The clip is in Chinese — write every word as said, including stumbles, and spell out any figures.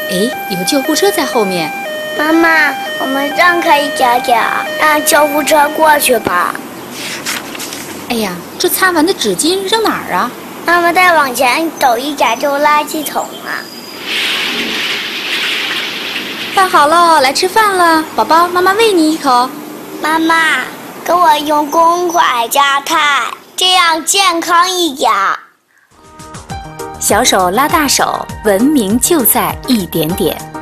哎，有救护车在后面。 妈妈，我们让开一点点，让救护车过去吧。 哎呀，这擦完的纸巾扔哪儿啊？ 妈妈，再往前走一点就垃圾桶了。 饭好了，来吃饭了，宝宝，妈妈喂你一口。 妈妈，给我用公筷夹菜，这样健康一点。 小手拉大手，文明就在一点点。